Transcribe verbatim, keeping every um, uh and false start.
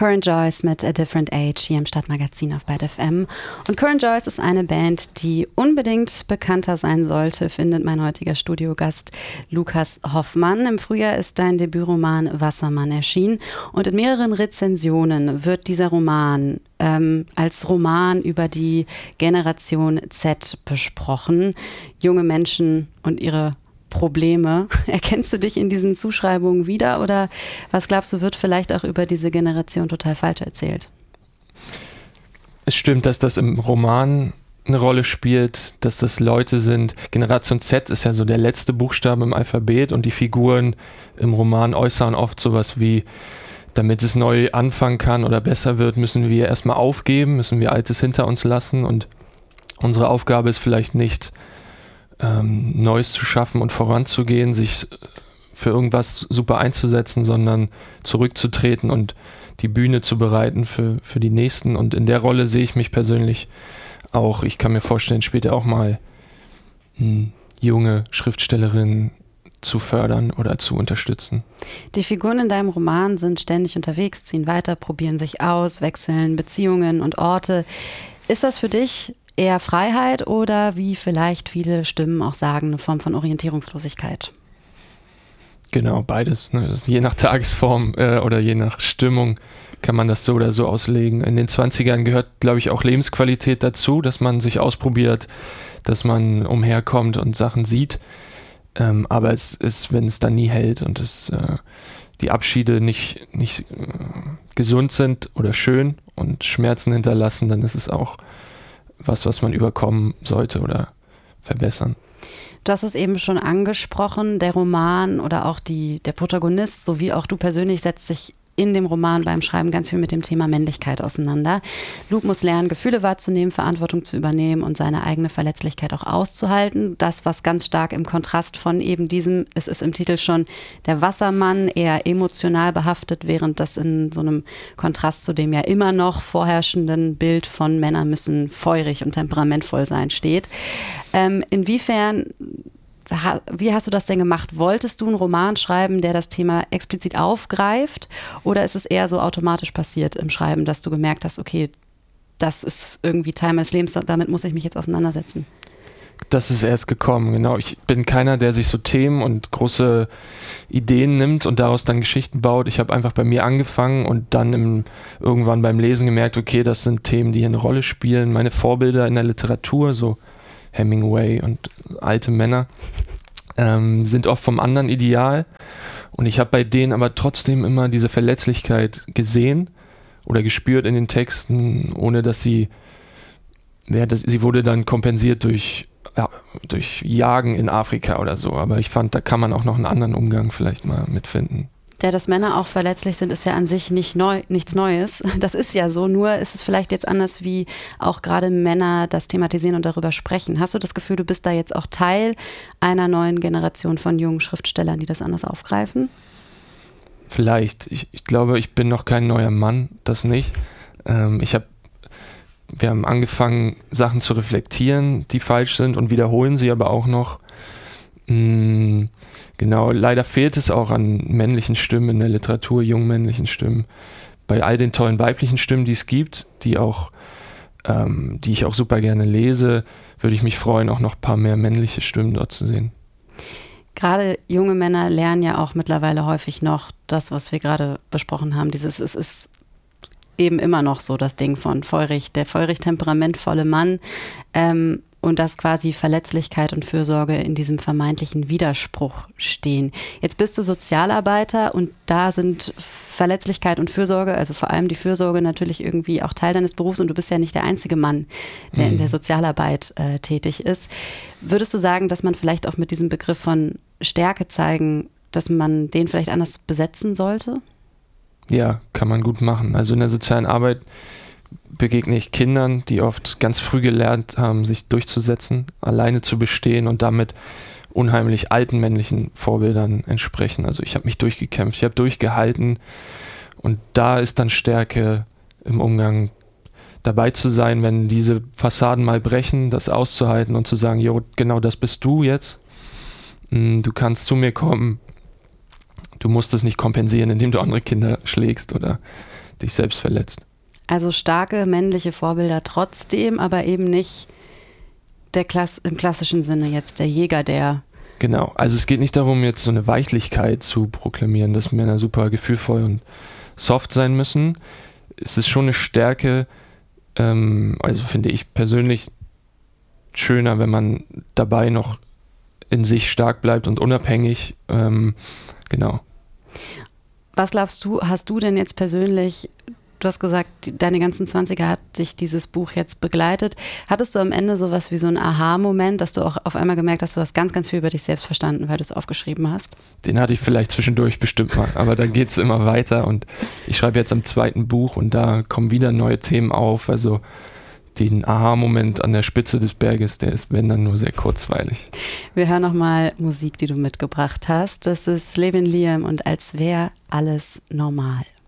Current Joyce mit A Different Age hier im Stadtmagazin auf Bad F M. Und Current Joyce ist eine Band, die unbedingt bekannter sein sollte, findet mein heutiger Studiogast Lukas Hoffmann. Im Frühjahr ist dein Debütroman Wassermann erschienen und in mehreren Rezensionen wird dieser Roman ähm, als Roman über die Generation Z besprochen. Junge Menschen und ihre Probleme. Erkennst du dich in diesen Zuschreibungen wieder oder was glaubst du, wird vielleicht auch über diese Generation total falsch erzählt? Es stimmt, dass das im Roman eine Rolle spielt, dass das Leute sind. Generation Z ist ja so der letzte Buchstabe im Alphabet und die Figuren im Roman äußern oft sowas wie, damit es neu anfangen kann oder besser wird, müssen wir erstmal aufgeben, müssen wir Altes hinter uns lassen und unsere Aufgabe ist vielleicht nicht, Ähm, Neues zu schaffen und voranzugehen, sich für irgendwas super einzusetzen, sondern zurückzutreten und die Bühne zu bereiten für, für die Nächsten. Und in der Rolle sehe ich mich persönlich auch. Ich kann mir vorstellen, später auch mal mh, junge Schriftstellerinnen zu fördern oder zu unterstützen. Die Figuren in deinem Roman sind ständig unterwegs, ziehen weiter, probieren sich aus, wechseln Beziehungen und Orte. Ist das für dich eher Freiheit oder, wie vielleicht viele Stimmen auch sagen, eine Form von Orientierungslosigkeit? Genau, beides. Ne? Das ist je nach Tagesform äh, oder je nach Stimmung kann man das so oder so auslegen. In den zwanzigern gehört, glaube ich, auch Lebensqualität dazu, dass man sich ausprobiert, dass man umherkommt und Sachen sieht. Ähm, aber es ist, wenn es dann nie hält und es, äh, die Abschiede nicht, nicht äh, gesund sind oder schön und Schmerzen hinterlassen, dann ist es auch was, was man überkommen sollte oder verbessern. Du hast es eben schon angesprochen, der Roman oder auch die, der Protagonist sowie auch du persönlich setzt sich in dem Roman beim Schreiben ganz viel mit dem Thema Männlichkeit auseinander. Luke muss lernen, Gefühle wahrzunehmen, Verantwortung zu übernehmen und seine eigene Verletzlichkeit auch auszuhalten. Das, was ganz stark im Kontrast von eben diesem, es ist im Titel schon der Wassermann, eher emotional behaftet, während das in so einem Kontrast zu dem ja immer noch vorherrschenden Bild von Männer müssen feurig und temperamentvoll sein steht. Ähm, inwiefern Wie hast du das denn gemacht? Wolltest du einen Roman schreiben, der das Thema explizit aufgreift? Oder ist es eher so automatisch passiert im Schreiben, dass du gemerkt hast, okay, das ist irgendwie Teil meines Lebens, damit muss ich mich jetzt auseinandersetzen? Das ist erst gekommen, genau. Ich bin keiner, der sich so Themen und große Ideen nimmt und daraus dann Geschichten baut. Ich habe einfach bei mir angefangen und dann im, irgendwann beim Lesen gemerkt, okay, das sind Themen, die hier eine Rolle spielen. Meine Vorbilder in der Literatur, so Hemingway und alte Männer, ähm, sind oft vom anderen Ideal und ich habe bei denen aber trotzdem immer diese Verletzlichkeit gesehen oder gespürt in den Texten, ohne dass sie, ja, das, sie wurde dann kompensiert durch, ja, durch Jagen in Afrika oder so, aber ich fand, da kann man auch noch einen anderen Umgang vielleicht mal mitfinden. Der, dass Männer auch verletzlich sind, ist ja an sich nicht neu, nichts Neues. Das ist ja so, nur ist es vielleicht jetzt anders, wie auch gerade Männer das thematisieren und darüber sprechen. Hast du das Gefühl, du bist da jetzt auch Teil einer neuen Generation von jungen Schriftstellern, die das anders aufgreifen? Vielleicht. Ich, ich glaube, ich bin noch kein neuer Mann, das nicht. Ähm, ich habe, wir haben angefangen, Sachen zu reflektieren, die falsch sind und wiederholen sie aber auch noch. Mh, Genau, leider fehlt es auch an männlichen Stimmen in der Literatur, jungen männlichen Stimmen. Bei all den tollen weiblichen Stimmen, die es gibt, die auch, ähm, die ich auch super gerne lese, würde ich mich freuen, auch noch ein paar mehr männliche Stimmen dort zu sehen. Gerade junge Männer lernen ja auch mittlerweile häufig noch das, was wir gerade besprochen haben. Dieses, es ist eben immer noch so das Ding von feurig, der feurig temperamentvolle Mann. Ähm, Und dass quasi Verletzlichkeit und Fürsorge in diesem vermeintlichen Widerspruch stehen. Jetzt bist du Sozialarbeiter und da sind Verletzlichkeit und Fürsorge, also vor allem die Fürsorge natürlich irgendwie auch Teil deines Berufs und du bist ja nicht der einzige Mann, der mhm. in der Sozialarbeit äh, tätig ist. Würdest du sagen, dass man vielleicht auch mit diesem Begriff von Stärke zeigen, dass man den vielleicht anders besetzen sollte? Ja, kann man gut machen. Also in der sozialen Arbeit begegne ich Kindern, die oft ganz früh gelernt haben, sich durchzusetzen, alleine zu bestehen und damit unheimlich alten männlichen Vorbildern entsprechen. Also ich habe mich durchgekämpft, ich habe durchgehalten und da ist dann Stärke im Umgang dabei zu sein, wenn diese Fassaden mal brechen, das auszuhalten und zu sagen, jo, genau das bist du jetzt. Du kannst zu mir kommen, du musst es nicht kompensieren, indem du andere Kinder schlägst oder dich selbst verletzt. Also starke männliche Vorbilder trotzdem, aber eben nicht der Klass- im klassischen Sinne jetzt der Jäger, der... Genau, also es geht nicht darum, jetzt so eine Weichlichkeit zu proklamieren, dass Männer super gefühlvoll und soft sein müssen. Es ist schon eine Stärke, ähm, also finde ich persönlich schöner, wenn man dabei noch in sich stark bleibt und unabhängig. Ähm, genau. Was glaubst du, hast du denn jetzt persönlich, du hast gesagt, deine ganzen zwanziger hat dich dieses Buch jetzt begleitet. Hattest du am Ende sowas wie so einen Aha-Moment, dass du auch auf einmal gemerkt hast, du hast ganz, ganz viel über dich selbst verstanden, weil du es aufgeschrieben hast? Den hatte ich vielleicht zwischendurch bestimmt mal, aber da geht es immer weiter und ich schreibe jetzt am zweiten Buch und da kommen wieder neue Themen auf. Also den Aha-Moment an der Spitze des Berges, der ist, wenn dann, nur sehr kurzweilig. Wir hören nochmal Musik, die du mitgebracht hast. Das ist Levin Liam und Als wäre alles normal.